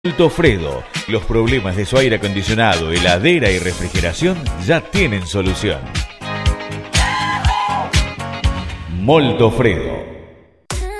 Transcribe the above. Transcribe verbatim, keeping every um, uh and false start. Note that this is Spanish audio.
Moltofredo, los problemas de su aire acondicionado, heladera y refrigeración ya tienen solución. Moltofredo.